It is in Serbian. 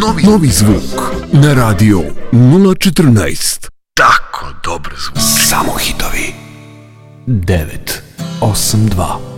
Novi zvuk na radio 014. Tako dobar zvuk. Samo hitovi. 982